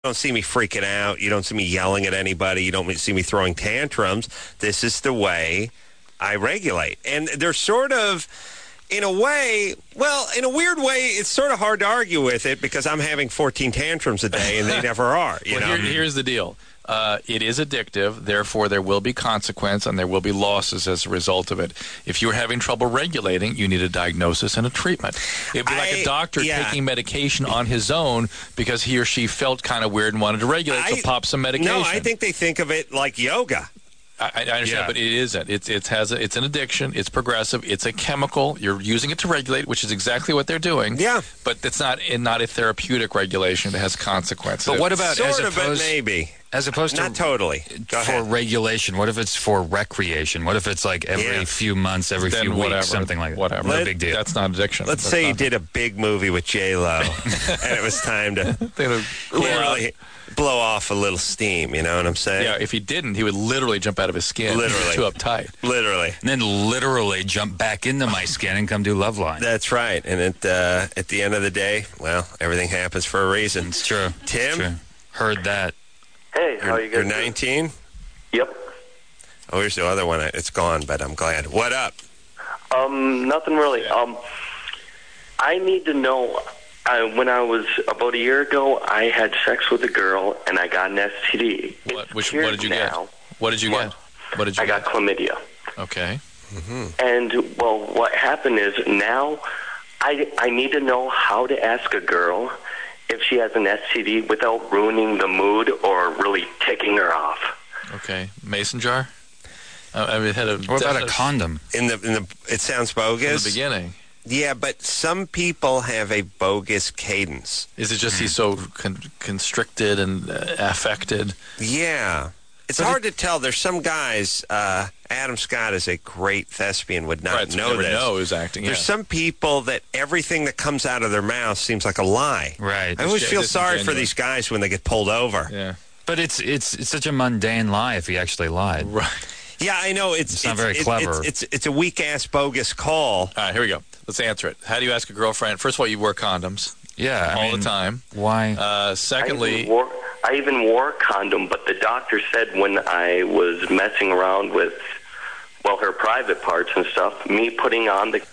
don't see me freaking out. You don't see me yelling at anybody. You don't see me throwing tantrums. This is the way I regulate. And they're sort of, in a way, well, in a weird way, it's sort of hard to argue with it because I'm having 14 tantrums a day and they never are. Here's the deal. It is addictive, therefore there will be consequence and there will be losses as a result of it. If you're having trouble regulating, you need a diagnosis and a treatment. It'd be like a doctor taking medication on his own because he or she felt kind of weird and wanted to regulate, so pop some medication. No, I think they think of it like yoga. I understand, but it isn't. It's an addiction. It's progressive. It's a chemical. You're using it to regulate, which is exactly what they're doing. Yeah, but it's not a therapeutic regulation that has consequences. But what about maybe as opposed to not totally for regulation? What if it's for recreation? What if it's like every few months, every few weeks, something like that? Whatever, no big deal. That's not addiction. Let's say you did a big movie with J-Lo, and it was time to literally blow off a little steam, you know what I'm saying? Yeah, if he didn't, he would literally jump out of his skin. Literally. Too uptight. Literally. And then literally jump back into my skin and come do Loveline. That's right. And at the end of the day, well, everything happens for a reason. It's true. Tim? It's true. Heard that. Hey, how are you guys? You're 19? Yep. Oh, here's the other one. It's gone, but I'm glad. What up? Nothing really. I need to know... when I was about a year ago, I had sex with a girl and I got an STD. What did you get? What did you get? I got chlamydia. Okay. Mm-hmm. And, well, what happened is now I need to know how to ask a girl if she has an STD without ruining the mood or really ticking her off. Okay. Mason jar? What about a condom? It sounds bogus. In the beginning. Yeah, but some people have a bogus cadence. Is it just he's so constricted and affected? Yeah. It's hard to tell. There's some guys, Adam Scott is a great thespian, would not know this. Know who's acting. There's some people that everything that comes out of their mouth seems like a lie. Right. I always feel sorry for these guys when they get pulled over. Yeah. But it's such a mundane lie if he actually lied. Right. Yeah, I know. It's not very clever. It's a weak-ass bogus call. All right, here we go. Let's answer it. How do you ask a girlfriend? First of all, you wear condoms. Yeah, all the time. Why? Secondly, I even wore a condom, but the doctor said when I was messing around with, well, her private parts and stuff, me putting on the...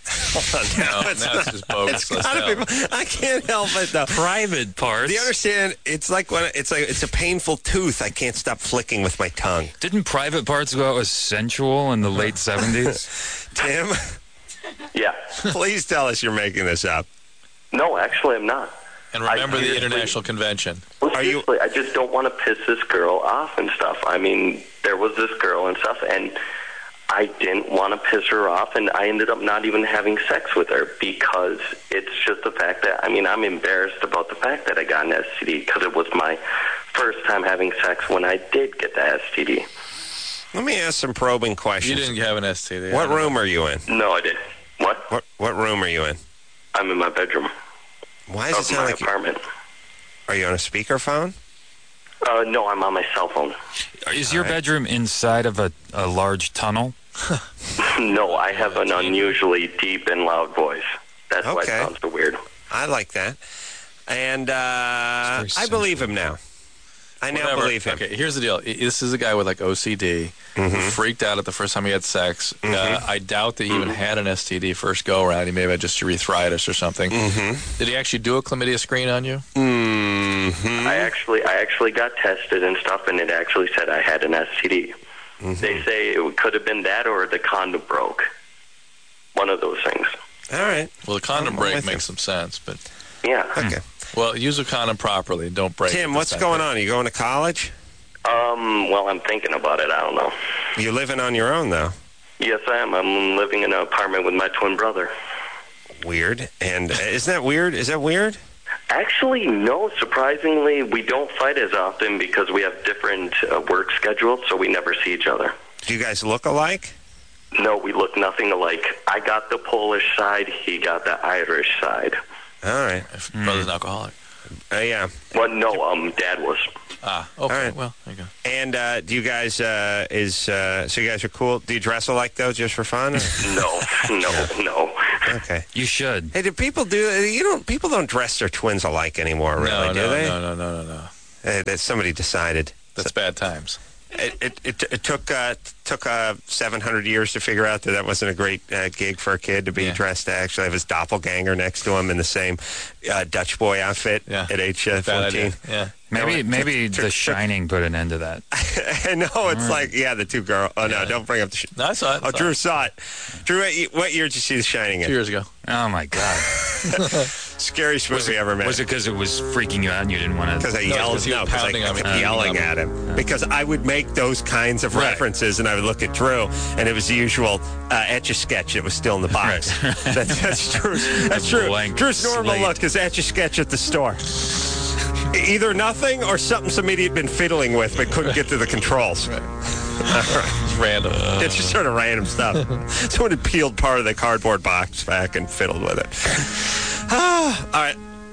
It's just bogus. I can't help it though. Private parts. Do you understand? It's like when it's a painful tooth. I can't stop flicking with my tongue. Didn't private parts go out as sensual in the late 70s? Tim? Yeah. Please tell us you're making this up. No, actually, I'm not. And remember the International Convention. Well, seriously, I just don't want to piss this girl off and stuff. I mean, there was this girl and stuff, and I didn't want to piss her off, and I ended up not even having sex with her because it's just the fact that, I mean, I'm embarrassed about the fact that I got an STD because it was my first time having sex when I did get the STD. Let me ask some probing questions. You didn't have an STD. What room are you in? No, I didn't. What room are you in? I'm in my bedroom. Why does it sound like apartment? Are you on a speakerphone? No, I'm on my cell phone. Is your bedroom inside of a large tunnel? No, I have an unusually deep and loud voice. That's why it sounds so weird. I like that. And I believe him now. I now believe him. Okay, here's the deal. This is a guy with like OCD who freaked out at the first time he had sex. I doubt that he even had an STD first go around. He may have had just urethritis or something. Did he actually do a chlamydia screen on you? I actually got tested and stuff, and it actually said I had an STD. They say it could have been that or the condom broke. One of those things. All right. Well, the condom break makes some sense, but yeah. Okay. Well, use a condom properly. Don't break it. Tim, what's going on? Are you going to college? Well, I'm thinking about it. I don't know. You're living on your own, though? Yes, I am. I'm living in an apartment with my twin brother. Weird. And isn't that weird? Is that weird? Actually, no. Surprisingly, we don't fight as often because we have different work schedules, so we never see each other. Do you guys look alike? No, we look nothing alike. I got the Polish side. He got the Irish side. All right. If brother's an alcoholic. Yeah. Well, no, Dad was. Okay. All right. Well, there you go. And do you guys, so you guys are cool? Do you dress alike, though, just for fun? No. Okay. You should. Hey, do people people don't dress their twins alike anymore, really, do they? No. that somebody decided. That's bad times. It took 700 years to figure out that wasn't a great gig for a kid to be dressed to actually have his doppelganger next to him in the same Dutch boy outfit at age 14. Yeah. Maybe The Shining put an end to that. I know, it's like, the two girls. Oh, no, don't bring up The Shining. No, I saw it. Drew saw it. Drew, what year did you see The Shining in? 2 years ago. Oh, my God. Scariest movie ever made. Was it because it was freaking you out and you didn't want to? Because I yelled. No, because I kept yelling at him. Because I would make those kinds of references, and I would look at Drew, and it was the usual Etch-a-Sketch that was still in the box. That's true. That's true. Drew's normal look is Etch-a-Sketch at the store. Either nothing or something somebody had been fiddling with but couldn't get to the controls. Right. It's random. It's just sort of random stuff. Someone had peeled part of the cardboard box back and fiddled with it. All right.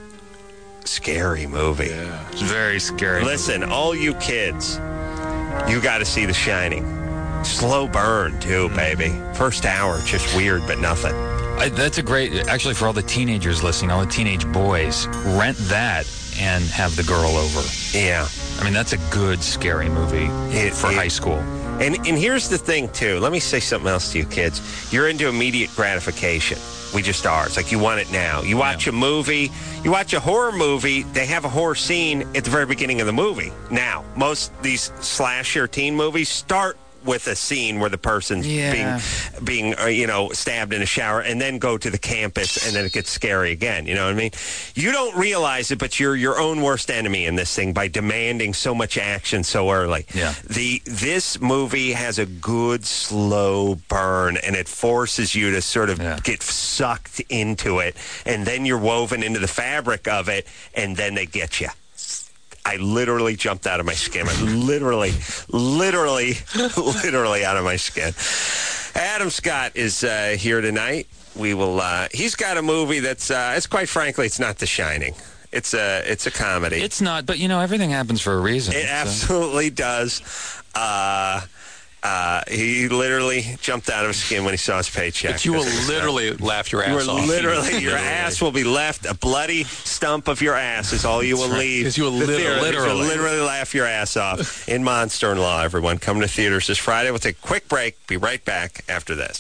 Scary movie. Yeah. It's very scary. Listen, all you kids, you got to see The Shining. Slow burn, too, baby. First hour, just weird, but nothing. That's a great, actually, for all the teenagers listening, all the teenage boys, rent that and have the girl over. Yeah. I mean, that's a good, scary movie for high school. And here's the thing, too. Let me say something else to you kids. You're into immediate gratification. We just are. It's like you want it now. You watch a movie, you watch a horror movie, they have a horror scene at the very beginning of the movie. Now, most these slasher teen movies start with a scene where the person's being stabbed in a shower and then go to the campus and then it gets scary again. You know what I mean? You don't realize it, but you're your own worst enemy in this thing by demanding so much action so early. Yeah. This movie has a good slow burn and it forces you to sort of get sucked into it, and then you're woven into the fabric of it, and then they get you. I literally jumped out of my skin. I literally out of my skin. Adam Scott is here tonight. He's got a movie that's, it's quite frankly, it's not The Shining. It's a comedy. It's not, but everything happens for a reason. It absolutely does. He literally jumped out of his skin when he saw his paycheck. But you will literally laugh your ass off. Your ass will be left, a bloody stump of your ass is all you will leave. Because you will literally laugh your ass off in Monster-in-Law, everyone. Coming to theaters this Friday. We'll take a quick break. Be right back after this.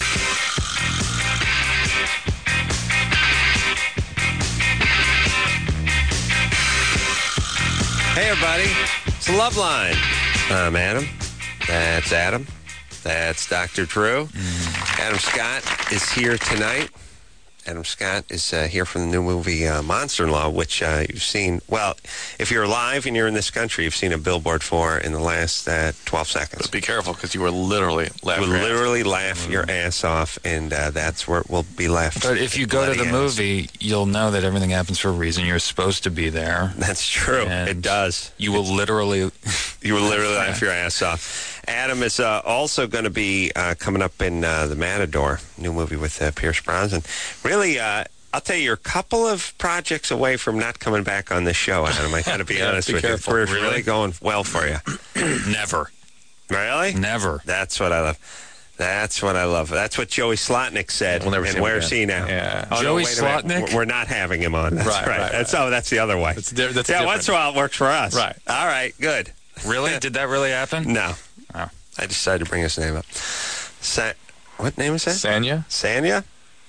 Hey, everybody. It's the Love Line. I'm Adam. That's Adam. That's Dr. Drew. Adam Scott is here tonight. Adam Scott is here from the new movie Monster-in-Law, which you've seen. Well, if you're alive and you're in this country, you've seen a billboard for in the last 12 seconds. But be careful, because you will literally laugh your ass off, and that's where it will be left. But if you go to the movie, you'll know that everything happens for a reason. You're supposed to be there. That's true. It does. You will literally... laugh your ass off. Adam is also going to be coming up in The Matador, new movie with Pierce Brosnan. Really, I'll tell you, you're a couple of projects away from not coming back on this show, Adam. I got to be honest with you. Your career's really going well for you. Never. Really? Never. That's what I love. That's what I love. That's what Joey Slotnick said. We'll never see him where's again. he now? Yeah. Oh, Joey no, Slotnick? We're not having him on. That's right. That's the other way. That's once in a while it works for us. Right. All right, good. Really? Did that really happen? No. Oh. I decided to bring his name up. What name is that? Sanya? Sonia?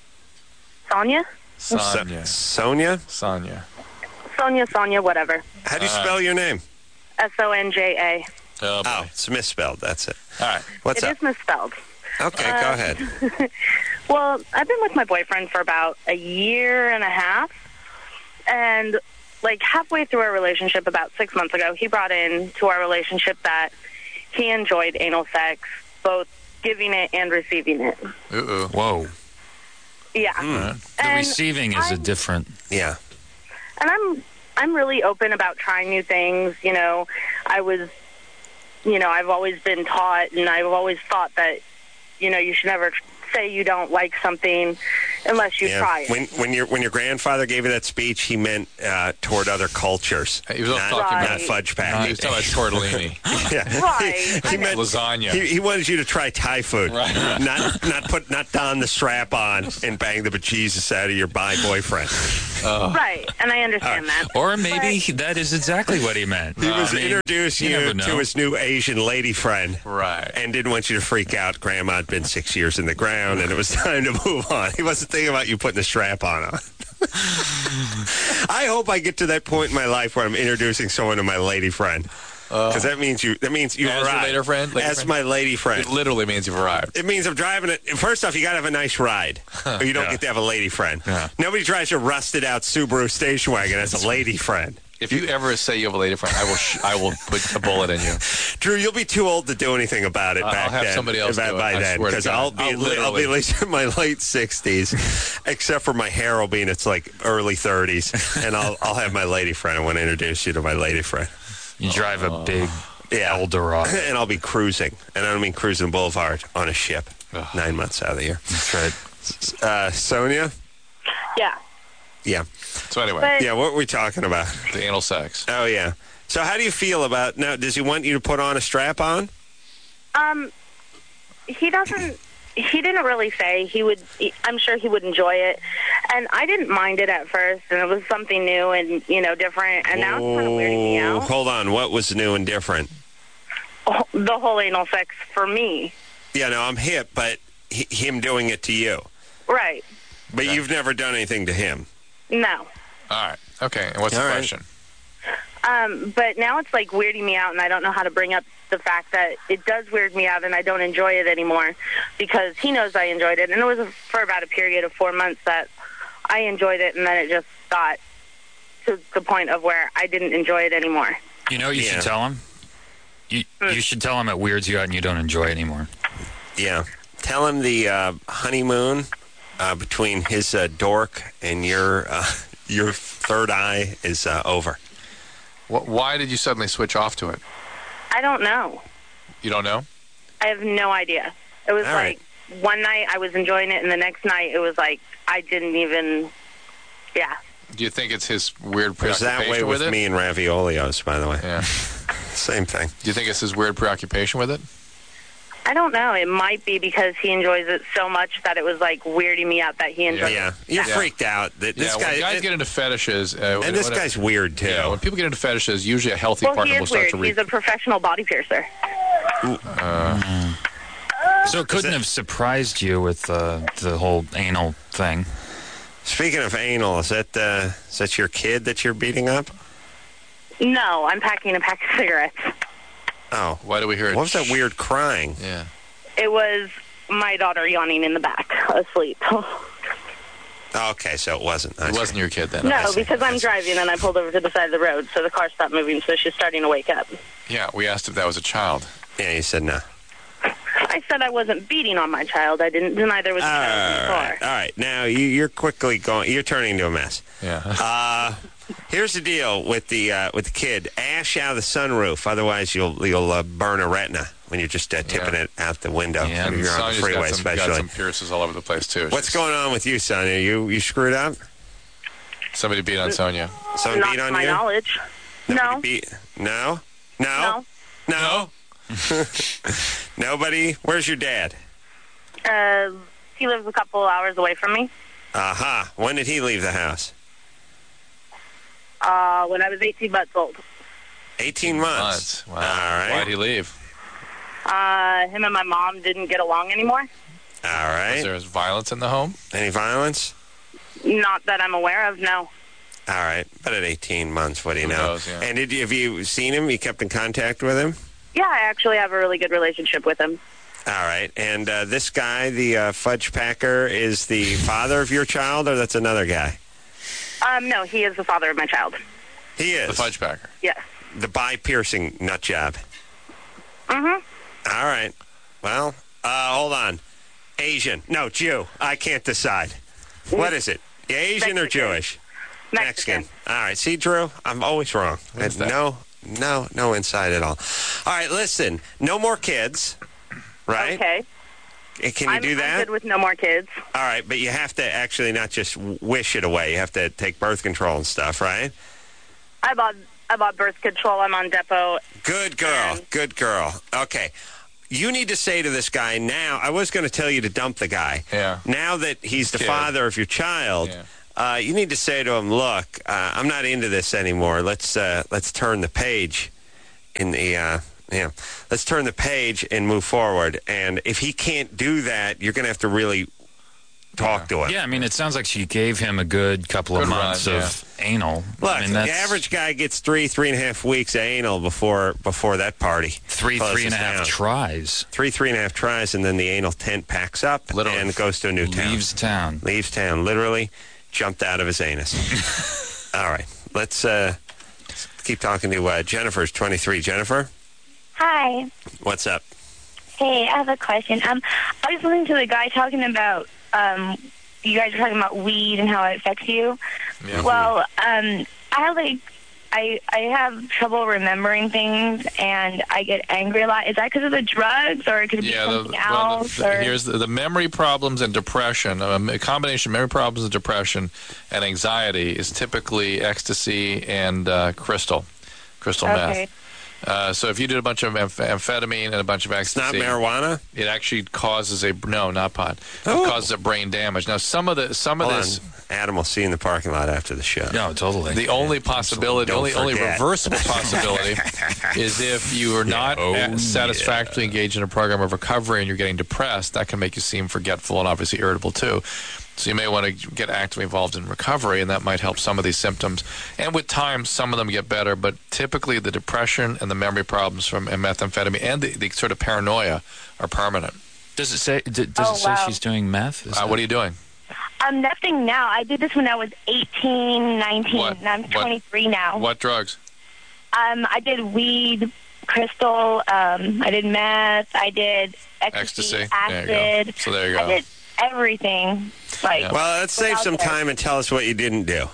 Sonia, whatever. How do you spell your name? Sonja. Oh, it's misspelled. That's it. All right. What's up? It is misspelled. Okay, go ahead. Well, I've been with my boyfriend for about a year and a half, and like halfway through our relationship, about 6 months ago, he brought into our relationship that he enjoyed anal sex, both giving it and receiving it. Uh-oh. Whoa. Yeah. The receiving is a different... Yeah. And I'm really open about trying new things. I've always been taught, and I've always thought that, you should never say you don't like something unless you try it. When your grandfather gave you that speech, he meant toward other cultures. He was talking Right. not fudge about, he package. was talking about tortellini. Yeah. Right. He meant Lasagna. He wanted you to try Thai food, Right. not don the strap on and bang the bejesus out of your boyfriend. Right, and I understand that. Or maybe that is exactly what he meant. He was I mean, introducing you you never to know. his new Asian lady friend. Right. And didn't want you to freak out. Grandma had been 6 years in the ground, and it was time to move on. He wasn't thinking about you putting the strap on. I hope I get to that point in my life where I'm introducing someone to my lady friend, because that means you've As your arrived. later friend? Lady As friend? my lady friend. It literally means you've arrived. It means I'm driving it. First off, you got to have a nice ride, or you don't Yeah. get to have a lady friend. Yeah. Nobody drives a rusted out Subaru station wagon as a lady friend. If you ever say you have a lady friend, I will put a bullet in you. Drew, you'll be too old to do anything about it I'll back have then. somebody else by do it, I then, swear to because God. I'll be at least in my late 60s, except for my hair will be in its like early 30s, and I'll have my lady friend. I want to introduce you to my lady friend. You drive a big Yeah. Eldorado. And I'll be cruising, and I don't mean cruising Boulevard on a ship. 9 months out of the year. That's right. Sonia? Yeah. Yeah. So anyway, But Yeah, what were we talking about? the anal sex. Oh, yeah. So how do you feel about, now, does he want you to put on a strap on? he didn't really say I'm sure he would enjoy it, and I didn't mind it at first, and it was something new and different, and now it's kind of weirding me out. Hold on. What was new and different? The whole anal sex for me. Yeah, no, I'm hip, but him doing it to you. Right. But you've never done anything to him. No. All right. Okay. And what's the All right. question? But now it's like weirding me out, and I don't know how to bring up the fact that it does weird me out, and I don't enjoy it anymore because he knows I enjoyed it, and it was for about a period of 4 months that I enjoyed it, and then it just got to the point of where I didn't enjoy it anymore. You know what you Yeah. should tell him? You should tell him it weirds you out and you don't enjoy it anymore. Yeah. Tell him the honeymoon between his dork and your third eye is over. Why did you suddenly switch off to it? I don't know. You don't know? I have no idea. It was All like one night I was enjoying it, and the next night it was like I didn't even. Yeah. Do you think it's his weird It was preoccupation that way with it? me and Raviolios, by the way. Yeah. Same thing. Do you think it's his weird preoccupation with it? I don't know. It might be because he enjoys it so much that it was like weirding me out that he enjoys Yeah. it. You're Yeah. freaked out. That this yeah, guy, when guys get into fetishes... and this guy's weird, too. Yeah, when people get into fetishes, usually a healthy Well, he partner will is start weird. to He's a professional body piercer. So it couldn't have surprised you with the whole anal thing. Speaking of anal, is that your kid that you're beating up? No, I'm packing a pack of cigarettes. Oh. Why do we hear it? What was that weird crying? Yeah. It was my daughter yawning in the back, asleep. Oh, okay, so it wasn't. It wasn't your kid then. No, see. because I'm driving and I pulled over to the side of the road, so the car stopped moving, so she's starting to wake up. Yeah, we asked if that was a child. Yeah, you said no. I said I wasn't beating on my child. I didn't deny there was a child in the car. All right. Now you're quickly going. You're turning into a mess. Yeah. Here's the deal with the kid. Ash out of the sunroof. Otherwise, you'll burn a retina when you're just tipping it out the window. Yeah, If you're on the Sonya's freeway, got especially. some pierces all over the place, too. What's going on with you, Sonia? You screwed up? Somebody beat on Sonia. Someone Not beat to on my you? knowledge. No. No? No. No? Nobody? Where's your dad? He lives a couple hours away from me. Aha. When did he leave the house? When I was 18 months old. 18 months. Wow. All right. Why'd he leave? Him and my mom didn't get along anymore. All right. Was there violence in the home? Any violence? Not that I'm aware of, no. All right. But at 18 months, what do you Who know? knows, yeah. And have you seen him? You kept in contact with him? Yeah, I actually have a really good relationship with him. All right. And this guy, the fudge packer, is the father of your child, or that's another guy? No, he is the father of my child. He is. The fudge packer. Yes. The bi-piercing nut job. Mm-hmm. All right. Well, hold on. Asian. No, Jew. I can't decide. What is it? Asian or Mexican. Jewish? Mexican. All right. See, Drew, I'm always wrong. What is that? No insight at all. All right, listen. No more kids, right? Okay. Can you do that? I'm good with no more kids. All right, but you have to actually not just wish it away. You have to take birth control and stuff, right? I bought birth control. I'm on Depot. Good girl. Good girl. Okay. You need to say to this guy now, I was going to tell you to dump the guy. Yeah. Now that he's the father of your child, you need to say to him, look, I'm not into this anymore. Let's turn the page in the... let's turn the page and move forward. And if he can't do that, you're going to have to really talk to him. Yeah, I mean, it sounds like she gave him a good couple of months of anal. Look, I mean, the average guy gets 3.5 weeks of anal before that party. Three and a half tries. 3.5 tries, and then the anal tent packs up and goes to a new town. Leaves town. Leaves town. Literally jumped out of his anus. All right. Let's keep talking to Jennifer's 23. Jennifer? Hi. What's up? Hey, I have a question. I was listening to the guy talking about, you guys were talking about weed and how it affects you. Yeah. Well, I have trouble remembering things, and I get angry a lot. Is that because of the drugs, or could it be something else? Here's the memory problems and depression. A combination of memory problems and depression and anxiety is typically ecstasy and crystal meth. So if you did a bunch of amphetamine and a bunch of ecstasy... It's not marijuana? It actually causes not pot. It causes a brain damage. Now, some of this... Adam will see you in the parking lot after the show. No, totally. The only possibility, only reversible possibility is if you are not satisfactorily engaged in a program of recovery and you're getting depressed, that can make you seem forgetful and obviously irritable too. So you may want to get actively involved in recovery, and that might help some of these symptoms. And with time, some of them get better, but typically the depression and the memory problems from methamphetamine and the sort of paranoia are permanent. Does it say? Does it say she's doing meth? What are you doing? Nothing now. I did this when I was 18, 19, and I'm 23 now. What drugs? I did weed, crystal. I did meth. I did ecstasy, acid. There you go. So there you go. I did everything. Well, let's save some time and tell us what you didn't do.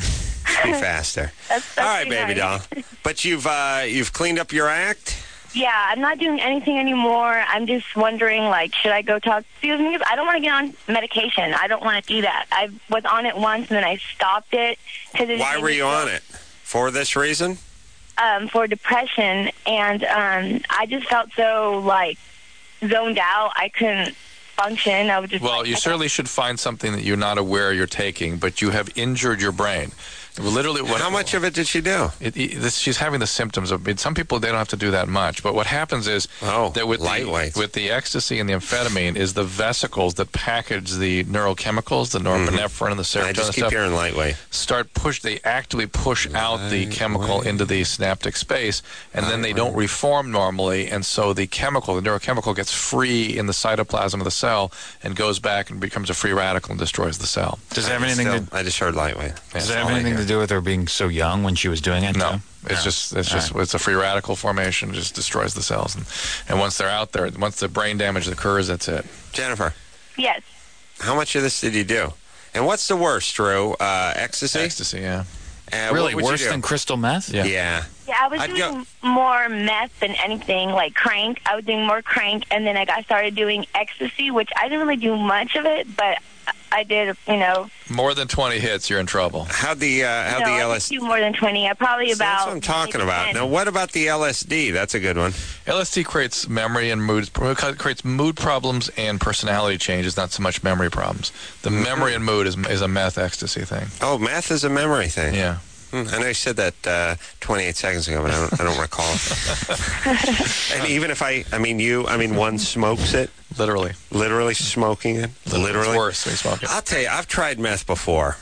Be faster. That's all right, baby doll. But you've cleaned up your act? Yeah, I'm not doing anything anymore. I'm just wondering, should I go talk to you? Because I don't want to get on medication. I don't want to do that. I was on it once, and then I stopped it. Why were you on it? For this reason? For depression, and I just felt so, zoned out. I couldn't function. I would just... Well, you certainly should find something that you're not aware you're taking, but you have injured your brain. Literally, how much of it did she do? She's having the symptoms of it. Some people, they don't have to do that much. But what happens is that with the ecstasy and the amphetamine is the vesicles that package the neurochemicals, the norepinephrine and the serotonin. I just keep hearing lightweight. They actively push out the chemical into the synaptic space, and then they don't reform normally, and so the neurochemical gets free in the cytoplasm of the cell and goes back and becomes a free radical and destroys the cell. Does it have anything I just heard lightweight. Does it have anything to do with her being so young when she was doing it? No. It's a free radical formation. It just destroys the cells. And once they're out there, once the brain damage occurs, that's it. Jennifer. Yes. How much of this did you do? And what's the worst, Drew? Ecstasy? Ecstasy, yeah. Really? Worse than crystal meth? Yeah. Yeah, I was doing more meth than anything, crank. I was doing more crank, and then I started doing ecstasy, which I didn't really do much of it, but I did, More than 20 hits, you're in trouble. How'd the I LSD... do more than 20. Probably about... That's what I'm talking about. Now, what about the LSD? That's a good one. LSD creates memory and mood, creates mood problems and personality changes, not so much memory problems. The memory and mood is a meth ecstasy thing. Oh, meth is a memory thing. Yeah. I know you said that 28 seconds ago, but I don't recall. And even if one smokes it. Literally smoking it. Literally. It's worse when you smoke it. I'll tell you, I've tried meth before.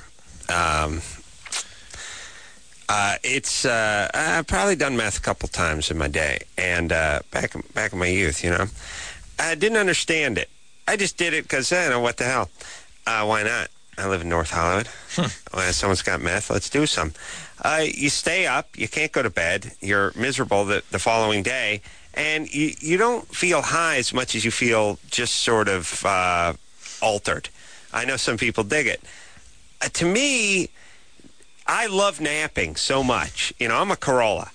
I've probably done meth a couple times in my day, and back in my youth, I didn't understand it. I just did it because, what the hell? Why not? I live in North Hollywood. When someone's got meth, let's do some. You stay up. You can't go to bed. You're miserable the following day. And you don't feel high as much as you feel just sort of altered. I know some people dig it. To me, I love napping so much. I'm a Corolla.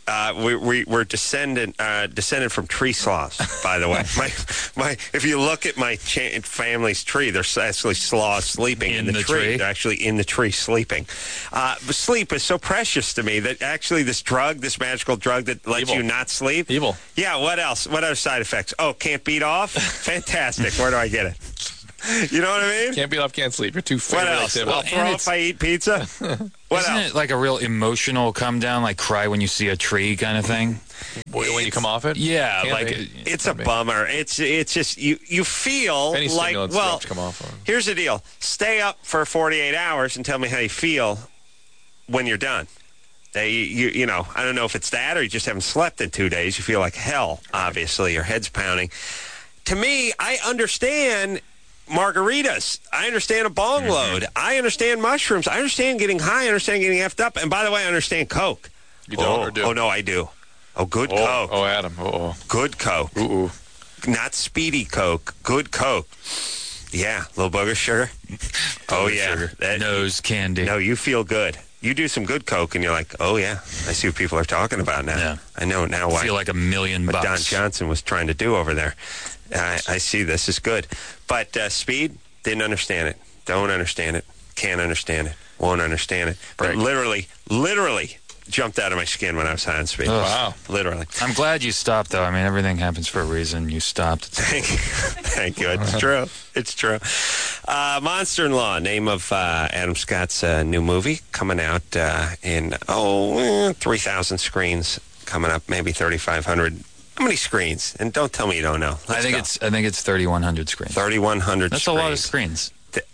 We're descended from tree sloths, by the way. If you look at my family's tree, there's actually sloths sleeping in the tree. They're actually in the tree sleeping. But sleep is so precious to me that actually this magical drug that lets you not sleep. Evil. Yeah, what else? What other side effects? Oh, can't beat off? Fantastic. Where do I get it? You know what I mean? Can't beat off, can't sleep. You're too What else? I'll throw up if I eat pizza. What Isn't else? it like a real emotional come down, like cry when you see a tree kind of thing? When you come off it? Yeah, Can't like be. It's a bummer. It's just you feel Any like, stimulants well, drops come off. here's the deal. Stay up for 48 hours and tell me how you feel when you're done. You know, I don't know if it's that or you just haven't slept in 2 days. You feel like hell, obviously. Your head's pounding. To me, I understand margaritas. I understand a bong load. I understand mushrooms. I understand getting high. I understand getting effed up. And by the way, I understand Coke. You don't or do? Oh, no, I do. Oh, good Coke. Oh, Adam. Oh. Good Coke. Ooh. Not speedy Coke. Good Coke. Yeah, little booger sugar. Oh, yeah. Sugar. Nose candy. No, you feel good. You do some good Coke, and you're like, oh, yeah, I see what people are talking about now. Yeah. I know now why. I feel like $1 million what Don bucks. Johnson was trying to do over there. I see this is good. But speed, didn't understand it. Don't understand it. Can't understand it. Won't understand it. But literally jumped out of my skin when I was high on speed. Oh. Wow. Literally. I'm glad you stopped, though. I mean, everything happens for a reason. You stopped. Thank you. It's true. It's true. Monster in Law, name of Adam Scott's new movie, coming out in 3,000 screens coming up, maybe 3,500. How many screens? And don't tell me you don't know. I think it's 3,100 screens. 3,100 That's screens. a lot of screens.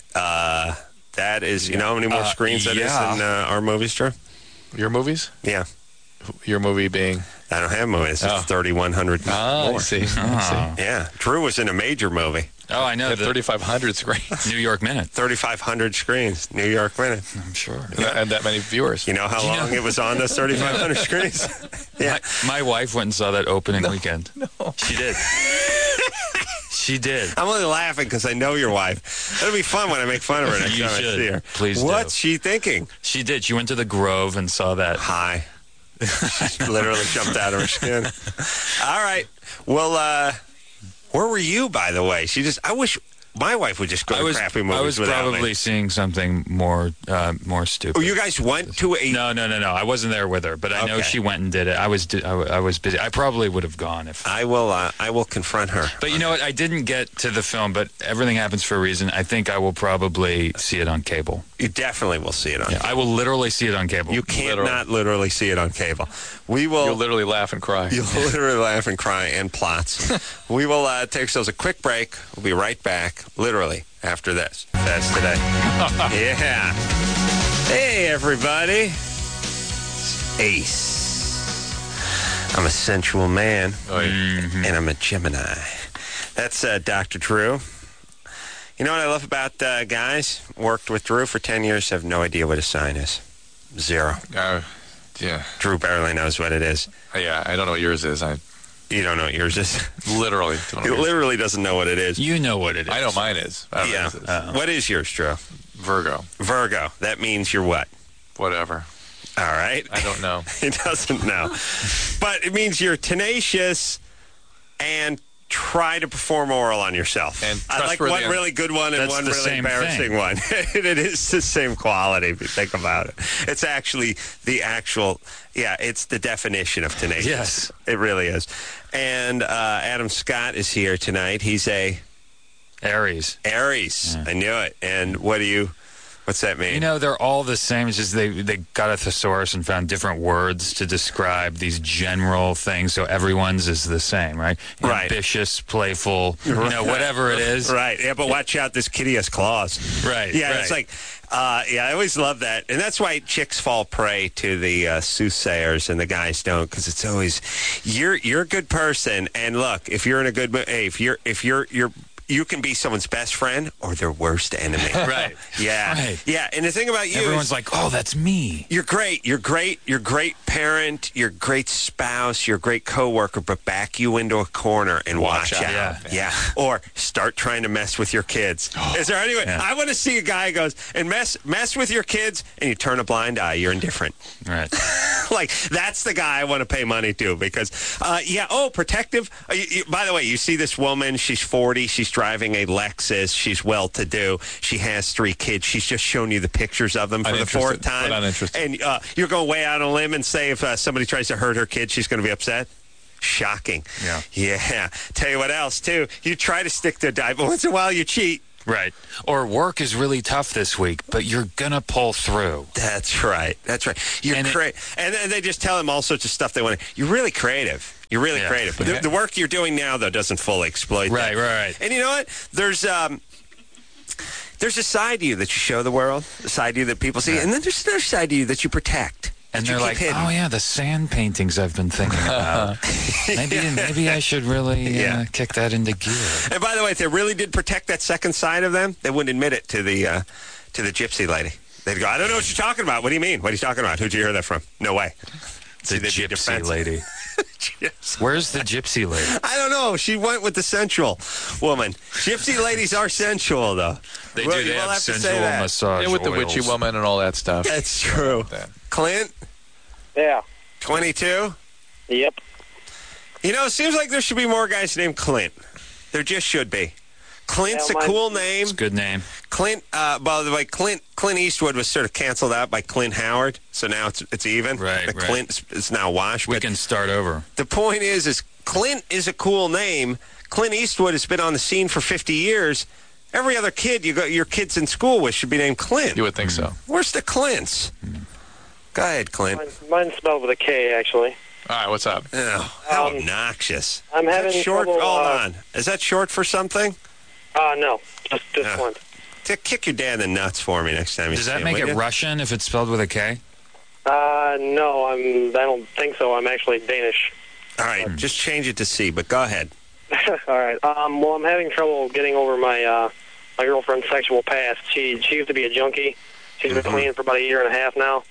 That is, you know how many more screens that is in our movies, Drew? Your movies? Yeah. Your movie being? I don't have movies. It's 3,100 more. I see. Yeah. Drew was in a major movie. Oh, I know. 3,500 screens. New York Minute. 3,500 screens. New York Minute. I'm sure. And that many viewers. You know how long it was on those 3,500 screens? Yeah. My wife went and saw that opening weekend. No. She did. She did. I'm only laughing because I know your wife. It'll be fun when I make fun of her next You time I should. see her. Please What's do. she thinking? She did. She went to the Grove and saw that. Hi. She literally jumped out of her skin. All right. Well, where were you, by the way? I wish my wife would just go to crappy movies I was without probably me. seeing something more stupid. Oh, you guys went to a... No. I wasn't there with her, but I know Okay. she went and did it. I was busy. I probably would have gone if... I will confront her. But you know what? I didn't get to the film, but everything happens for a reason. I think I will probably see it on cable. You definitely will see it on I will literally see it on cable. You can't not literally see it on cable. We will... You'll literally laugh and cry. You'll literally laugh and cry and plots. We will take ourselves a quick break. We'll be right back, literally, after this. That's today. Yeah. Hey, everybody. It's Ace. I'm a sensual man, and I'm a Gemini. That's Dr. Drew. You know what I love about guys? Worked with Drew for 10 years, have no idea what a sign is. Zero. Yeah. Drew barely knows what it is. Yeah, I don't know what yours is. You don't know what yours is? Literally. He literally doesn't know what it is. You know what it is. I know mine is. I don't know what it is. What is yours, Drew? Virgo. Virgo. That means you're what? Whatever. All right. I don't know. He doesn't know. But it means you're tenacious and try to perform oral on yourself. And I like one really good one and That's one the really same embarrassing thing. one. It is the same quality if you think about it. It's actually it's the definition of tenacious. Yes. It really is. And Adam Scott is here tonight. He's a... Aries. Aries. Yeah. I knew it. And what's that mean? You know, they're all the same. It's just they got a thesaurus and found different words to describe these general things, so everyone's is the same, right? Right. Ambitious, playful, whatever it is. Right. Yeah, but watch out, this kitty has claws. Right. Yeah, right. it's like, I always love that. And that's why chicks fall prey to the soothsayers and the guys don't, because it's always, you're a good person. And look, if you're in a good mood, hey, if you're you can be someone's best friend or their worst enemy. Right. Yeah. Right. Yeah. And the thing about you Everyone's is, like, oh, that's me. you're great. You're great. You're a great parent. You're a great spouse. You're a great coworker, but back you into a corner and watch out. Yeah. Or start trying to mess with your kids. Is there anyway? Yeah. I want to see a guy who goes and mess with your kids, and you turn a blind eye. You're indifferent. Right. Like, that's the guy I want to pay money to because, protective. By the way, you see this woman, she's 40, she's driving a Lexus, she's well-to-do, she has 3 kids, she's just shown you the pictures of them for the 4th time. But uninterested. And you're going way out on a limb and say if somebody tries to hurt her kid, she's going to be upset? Shocking. Yeah. Tell you what else, too. You try to stick to a diet, but once in a while you cheat. Right. Or work is really tough this week, but you're going to pull through. That's right. You're and then they just tell them all sorts of stuff they want to. You're really creative. You're really creative. But the work you're doing now, though, doesn't fully exploit that. Right. And you know what? There's a side to you that you show the world, a side to you that people see, and then there's another side to you that you protect. And they're like, hidden. oh, yeah, the sand paintings I've been thinking about. Maybe I should really kick that into gear. And by the way, if they really did protect that second side of them, they wouldn't admit it to the gypsy lady. They'd go, I don't know what you're talking about. What do you mean? What are you talking about? Who'd you hear that from? No way. The gypsy lady. Where's the gypsy lady? I don't know. She went with the sensual woman. Gypsy ladies are sensual, though. They do. They have sensual massage with the oils. witchy woman and all that stuff. That's true. Clint? Yeah. 22? Yep. You know, it seems like there should be more guys named Clint. There just should be. Clint's a cool name. It's a good name. Clint, by the way, Clint Eastwood was sort of canceled out by Clint Howard, so now it's even. Right. Clint is now washed. We can start over. The point is Clint is a cool name. Clint Eastwood has been on the scene for 50 years. Every other kid your kids in school with should be named Clint. You would think so. Where's the Clints? Go ahead, Clint. Mine's spelled with a K, actually. All right, what's up? Oh, how obnoxious. I'm having short. trouble... Hold on. Is that short for something? No. Just Clint. Kick your dad in the nuts for me next time you Does see that him, make will it you? Russian if it's spelled with a K? No, I don't think so. I'm actually Danish. All right, just change it to C, but go ahead. All right. Well, I'm having trouble getting over my girlfriend's sexual past. She used to be a junkie. She's been clean for about a year and a half now.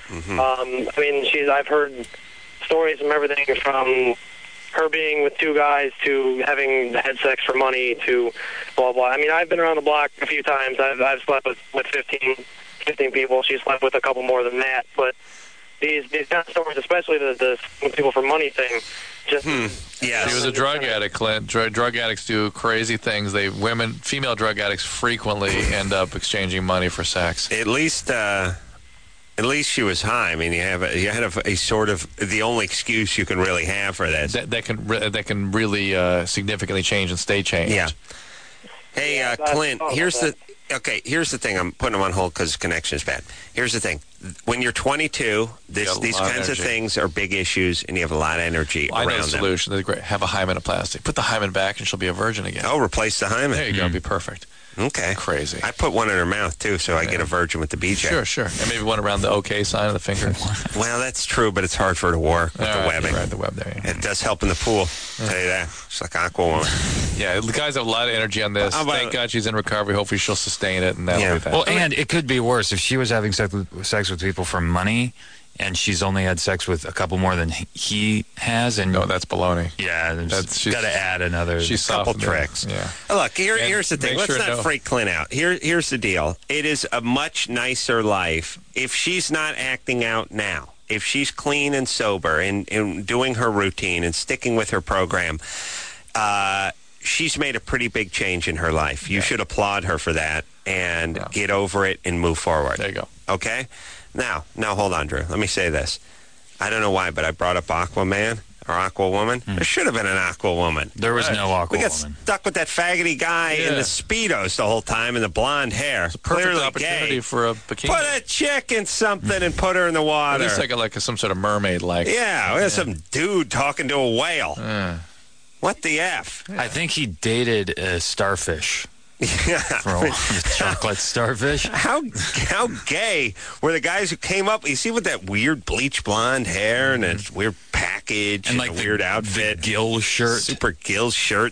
I've heard stories from everything from her being with 2 guys to having had sex for money to blah, blah. I mean, I've been around the block a few times. I've slept with 15 people. She's slept with a couple more than that. But these kind of stories, especially the people for money thing, just... Yes. She was a drug addict, Clint. Drug addicts do crazy things. Female drug addicts frequently end up exchanging money for sex. At least she was high. I mean, you had a sort of the only excuse you can really have for this. That can really significantly change and stay changed. Yeah. Hey, Clint, here's the thing. I'm putting him on hold because connection is bad. Here's the thing. When you're 22, these kinds of things are big issues, and you have a lot of energy around them. I know the solution. They're great. Have a hymenoplasty. Put the hymen back, and she'll be a virgin again. Oh, replace the hymen. There you go. Be perfect. Okay. Crazy. I put one in her mouth, too, so I get a virgin with the BJ. Sure. And maybe one around the OK sign of the finger. Well, that's true, but it's hard for her to work with the webbing. Right, the web there. Yeah. It does help in the pool. I'll tell you that. It's like Aquawoman. Yeah, the guys have a lot of energy on this. Thank God she's in recovery. Hopefully she'll sustain it, and that'll be that. Well, and it could be worse if she was having sex with people for money, and she's only had sex with a couple more than he has. And no, that's baloney. Yeah, she's got to add another couple tricks. Yeah. Look, here's the thing. Let's not freak Clint out. Here's the deal. It is a much nicer life if she's not acting out now. If she's clean and sober and doing her routine and sticking with her program, she's made a pretty big change in her life. You should applaud her for that and get over it and move forward. There you go. Okay? Now, hold on, Drew. Let me say this. I don't know why, but I brought up Aquaman or Aquawoman. There should have been an Aquawoman. There was no Aquawoman. We got stuck with that faggoty guy in the Speedos the whole time and the blonde hair. It's a perfect Clearly opportunity gay. for a bikini. Put a chick in something and put her in the water. At least like some sort of mermaid-like. Yeah, we had some dude talking to a whale. What the F? I think he dated a starfish. Yeah. Chocolate starfish. How gay were the guys who came up? You see, with that weird bleach blonde hair and that weird package and like a weird outfit, the gill shirt, super gill shirt,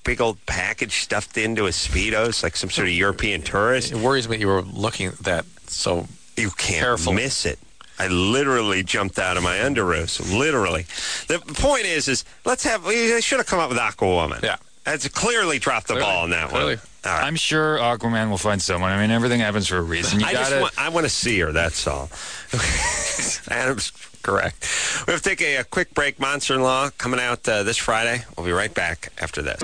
big old package stuffed into his Speedos like some sort of European tourist. It worries me you were looking at that so you can't carefully. miss it. I literally jumped out of my underoos. Literally. The point is they should have come up with Aquawoman. Yeah. That's clearly dropped the ball on that one. All right. I'm sure Aquaman will find someone. I mean, everything happens for a reason. I want to see her, that's all. Adam's correct. We have to take a quick break. Monster in Law coming out this Friday. We'll be right back after this.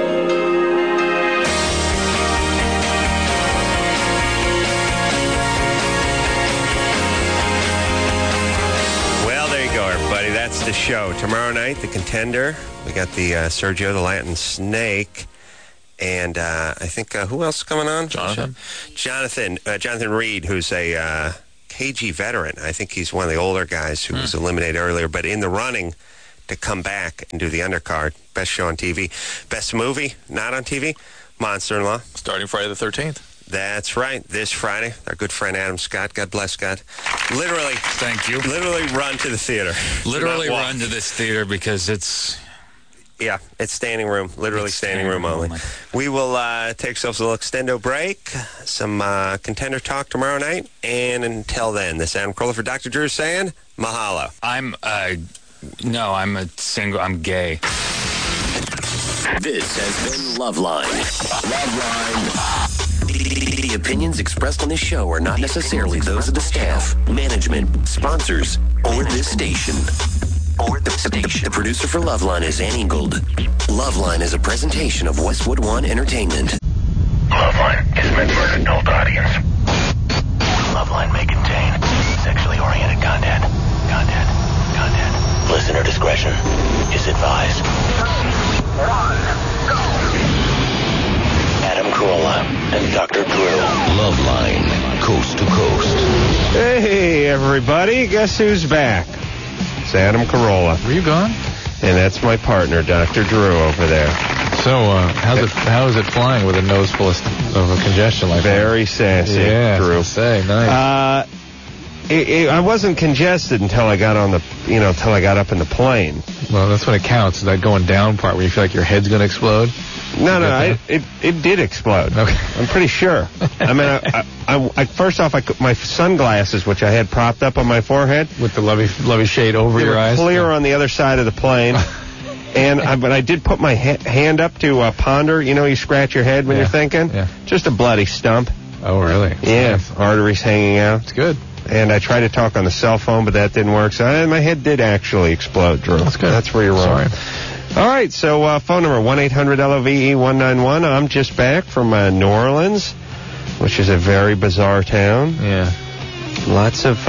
Well, there you go, everybody. That's the show. Tomorrow night, The Contender. We got the Sergio the Latin Snake. And I think, who else is coming on? Jonathan Reed, who's a KG veteran. I think he's one of the older guys who was eliminated earlier, but in the running to come back and do the undercard. Best show on TV. Best movie, not on TV, Monster in Law. Starting Friday the 13th. That's right. This Friday, our good friend Adam Scott, God bless God, literally, thank you. Literally run to the theater. Literally run to this theater because it's... Yeah, it's standing room, literally standing room only. We will take ourselves a little extendo break, some Contender talk tomorrow night, and until then, this is Adam Carolla for Dr. Drew saying, mahalo. I'm a single, I'm gay. This has been Loveline. The opinions expressed on this show are not necessarily those of the staff, management, sponsors, or this station. The producer for Loveline is Annie Gould. Loveline is a presentation of Westwood One Entertainment. Loveline is meant for an adult audience. Loveline may contain sexually oriented content. Listener discretion is advised. 3, 2, 1, go! Adam Carolla and Dr. Drew. Loveline, coast to coast. Hey, everybody. Guess who's back? It's Adam Carolla. Were you gone? And that's my partner, Dr. Drew, over there. So, how is it flying with a nose full of a congestion like that? Very sassy, yeah, Drew. Nice. I wasn't congested until I got up in the plane. Well, that's when it counts. That going down part where you feel like your head's going to explode. No, it did explode. Okay. I'm pretty sure. I mean, I first off, my sunglasses, which I had propped up on my forehead, with the lovey shade over your eyes, clear on the other side of the plane. But I did put my hand up to ponder. You know, you scratch your head when you're thinking. Yeah. Just a bloody stump. Oh, really? Yeah, nice. Arteries hanging out. It's good. And I tried to talk on the cell phone, but that didn't work. So my head did actually explode, Drew. That's good. That's where you're wrong. Sorry. All right, so phone number 1-800-LOVE-191. I'm just back from New Orleans, which is a very bizarre town. Yeah. Lots of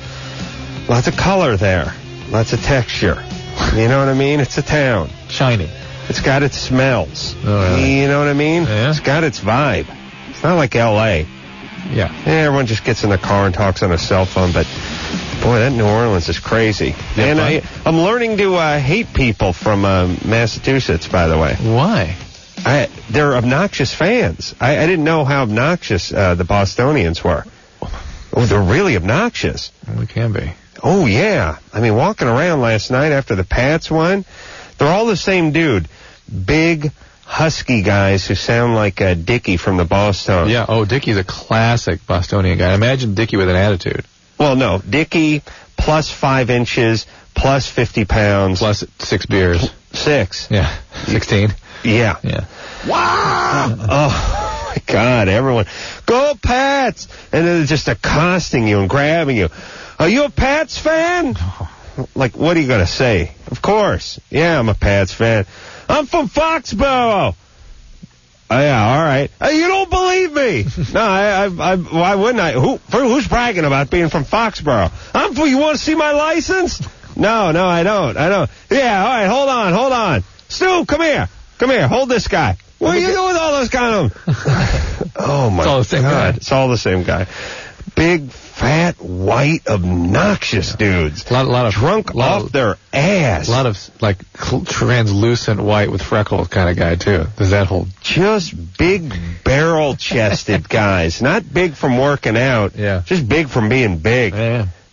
color there. Lots of texture. You know what I mean? It's a town. Shiny. It's got its smells. Oh, really? You know what I mean? Yeah. It's got its vibe. It's not like L.A. Yeah. Everyone just gets in the car and talks on a cell phone, but boy, that New Orleans is crazy. Yeah, and I'm learning to hate people from Massachusetts, by the way. Why? They're obnoxious fans. I didn't know how obnoxious the Bostonians were. Oh, they're really obnoxious. Well, they can be. Oh, yeah. I mean, walking around last night after the Pats won, they're all the same dude. Big, husky guys who sound like Dickie from the Boston. Yeah, Dickie's a classic Bostonian guy. Imagine Dickie with an attitude. Well, no, Dickie plus 5 inches, plus 50 pounds. Plus 6 beers. 6. Yeah, 16. Yeah. Wow! Oh, my God, everyone. Go Pats! And then they're just accosting you and grabbing you. Are you a Pats fan? Like, what are you going to say? Of course. Yeah, I'm a Pats fan. I'm from Foxborough. Oh, yeah, all right. You don't believe me. No, why wouldn't I? Who's bragging about being from Foxborough? You want to see my license? No, I don't. Yeah, all right, hold on. Stu, come here, hold this guy. What are you doing with all those kind of... Oh, my God. It's all the same guy. Big, fat, white, obnoxious dudes. A lot of drunk off their ass. A lot of, like, translucent white with freckles kind of guy, too. Does that hold? Just big, barrel-chested guys. Not big from working out. Yeah. Just big from being big. Yeah.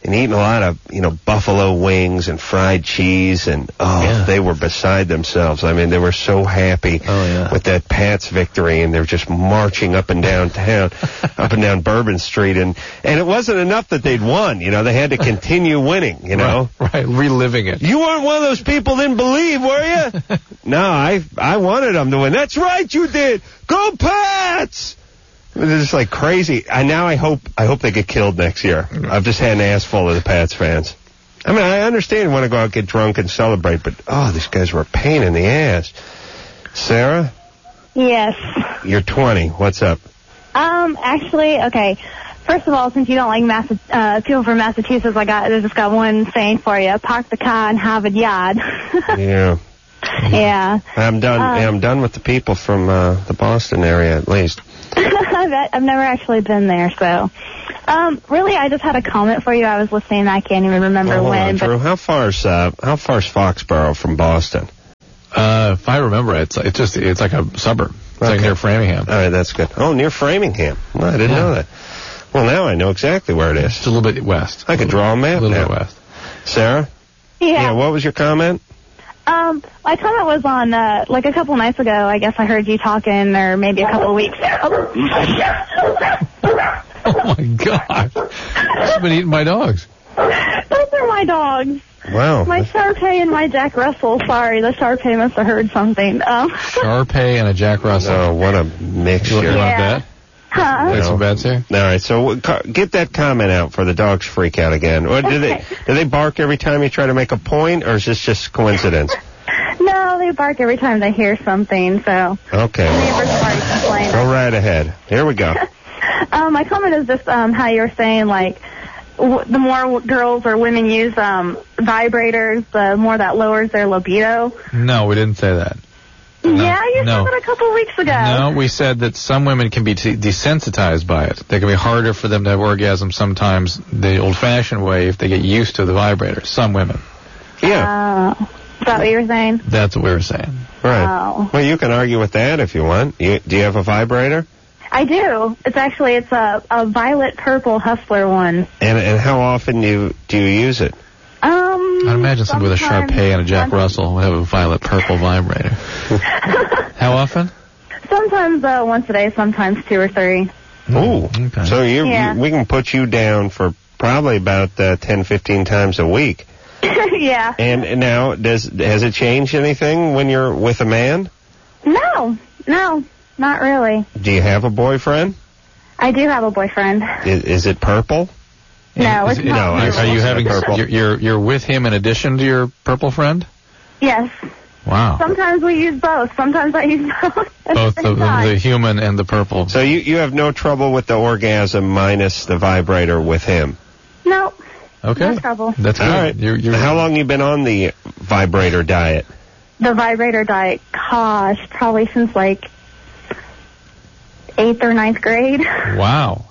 and eating a lot of, buffalo wings and fried cheese, and they were beside themselves. I mean, they were so happy with that Pats victory, and they're just marching up and down town, up and down Bourbon Street, and it wasn't enough that they'd won. They had to continue winning. Right, reliving it. You weren't one of those people didn't believe, were you? No, I wanted them to win. That's right, you did. Go Pats! They're just like crazy. I hope they get killed next year. I've just had an ass full of the Pats fans. I mean, I understand you want to go out, get drunk, and celebrate, but these guys were a pain in the ass. Sarah? Yes. You're 20. What's up? Actually, okay. First of all, since you don't like people from Massachusetts, I just got one saying for you: park the car in Harvard Yard. Yeah. Yeah. I'm done. I'm done with the people from the Boston area, at least. I've never actually been there, so. Really, I just had a comment for you. I was listening. I can't even remember when. Drew, how far's Foxborough from Boston? If I remember, it's like a suburb. It's like near Framingham. All right, that's good. Oh, near Framingham. Well, I didn't know that. Well, now I know exactly where it is. It's a little bit west. I could draw a map now. A little bit west. Sarah? Yeah. What was your comment? My comment was on, like a couple nights ago, I guess I heard you talking, or maybe a couple of weeks ago. Oh, my gosh. I've been eating my dogs. Those are my dogs. Wow. My Shar-Pei and my Jack Russell. Sorry, the Shar-Pei must have heard something. Shar-Pei and a Jack Russell. Oh, what a mixture. You want that? Huh? Play some bets here? All right, so get that comment out for the dogs freak out again. Or do they bark every time you try to make a point, or is this just coincidence? No, they bark every time they hear something, so. Okay. Neighbors already complain. Go right ahead. Here we go. My comment is just how you were saying, like, the more girls or women use vibrators, the more that lowers their libido. No, we didn't say that. Yeah, you said that a couple of weeks ago. No, we said that some women can be desensitized by it. They can be harder for them to have orgasm sometimes the old-fashioned way if they get used to the vibrator. Some women. Yeah. Is that what you were saying? That's what we were saying. Right. Oh. Well, you can argue with that if you want. Do you have a vibrator? I do. It's a violet purple Hustler one. And how often do you use it? I'd imagine somebody with a Shar-Pei and a Jack Russell would have a violet purple vibrator. How often? Sometimes once a day, sometimes 2 or 3. Ooh. Okay. So we can put you down for probably about 10, 15 times a week. Yeah. And now, has it changed anything when you're with a man? No, not really. Do you have a boyfriend? I do have a boyfriend. Is it purple? No, it's not. No, are you having purple? You're with him in addition to your purple friend? Yes. Wow. Sometimes we use both. Sometimes I use both. Both the human and the purple. So you have no trouble with the orgasm minus the vibrator with him? No. Okay. No trouble. That's good. All right. How long you been on the vibrator diet? The vibrator diet, gosh, probably since like 8th or 9th grade. Wow.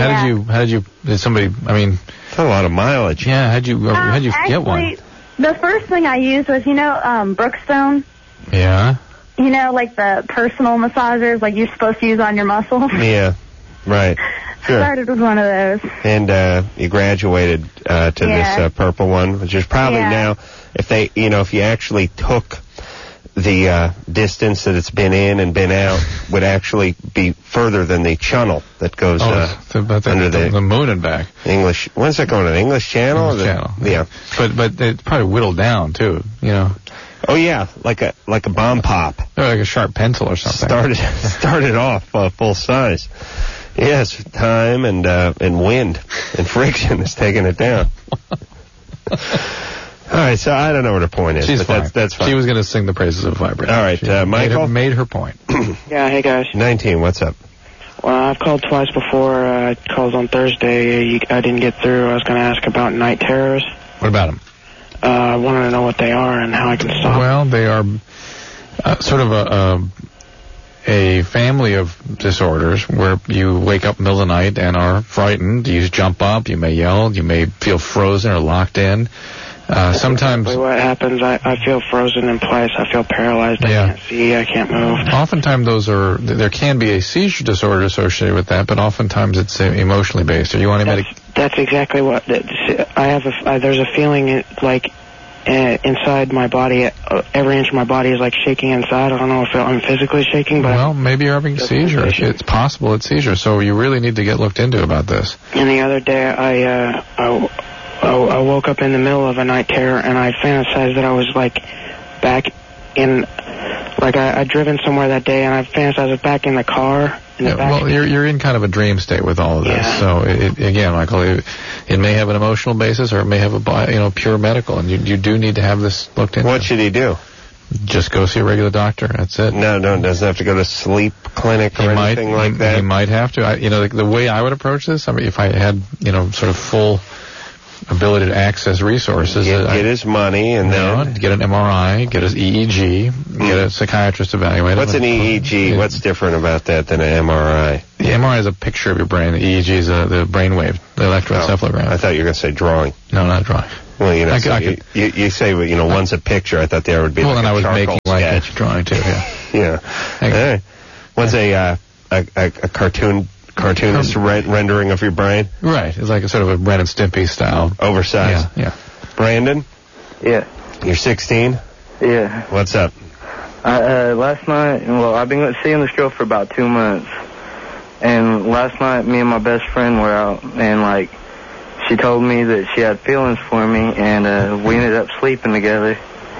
Did somebody, I mean. That's a lot of mileage. Yeah, how'd you get one? The first thing I used was, Brookstone. Yeah. Like the personal massagers, like you're supposed to use on your muscles. Yeah, right. Sure. I started with one of those. And you graduated to this purple one, which is probably now, if you actually took the distance that it's been in and been out, would actually be further than the channel that goes under the moon and back. English. When's that going? An English Channel? English Channel. Yeah. But it's probably whittled down too. Oh yeah, like a bomb pop. Or like a sharp pencil or something. Started off full size. Yes, time and wind and friction has taken it down. All right, so I don't know what her point is. She's fine. That's fine. She was going to sing the praises of vibrator. All right, Michael made her point. Yeah, hey guys. 19. What's up? Well, I've called twice before. I called on Thursday. I didn't get through. I was going to ask about night terrors. What about them? I wanted to know what they are and how I can stop. Well, they are sort of a family of disorders where you wake up in the middle of the night and are frightened. You jump up, you may yell, you may feel frozen or locked in. Sometimes what happens, I feel frozen in place. I feel paralyzed. I can't see. I can't move. Oftentimes there can be a seizure disorder associated with that, but oftentimes it's emotionally based. Are you on any That's exactly what I have. There's a feeling like inside my body, every inch of my body is like shaking inside. I don't know if I'm physically shaking, but well, maybe you're having seizure. It's possible it's seizure. So you really need to get looked into about this. And the other day, I woke up in the middle of a night terror, and I fantasized that I was like back in, like I'd driven somewhere that day, and I fantasized I was back in the car. Well, you're in kind of a dream state with all of this. Yeah. So again, Michael, it may have an emotional basis, or it may have a pure medical, and you do need to have this looked into. What should he do? Just go see a regular doctor. That's it. No, doesn't have to go to sleep clinic or anything like that. He might have to. The way I would approach this, I mean, if I had sort of full ability to access resources. Get his money and then get an MRI, get his EEG, get a psychiatrist evaluate. What's an EEG? What's different about that than an MRI? The MRI is a picture of your brain. The EEG is the brain wave, the electroencephalogram. I thought you were going to say drawing. No, not drawing. Well, you say one's a picture. I thought there would be well, like then a I was charcoal making sketch. Like a drawing too. Yeah. Yeah. One's a cartoonist rendering of your brain. Right. It's like a sort of a Ren and Stimpy style. Oversized. Yeah. Brandon? Yeah. You're 16? Yeah. What's up? Last night, I've been seeing this girl for about 2 months. And last night, me and my best friend were out, and, she told me that she had feelings for me, and we ended up sleeping together.